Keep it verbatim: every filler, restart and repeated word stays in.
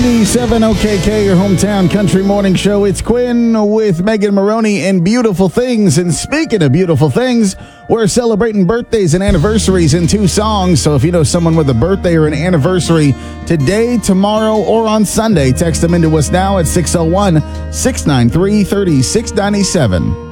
ninety-seven O K K, your hometown country morning show. It's Quinn with Megan Maroney and Beautiful Things. And speaking of beautiful things, we're celebrating birthdays and anniversaries in two songs. So if you know someone with a birthday or an anniversary today, tomorrow, or on Sunday, text them into us now at six oh one, six nine three, three six nine seven.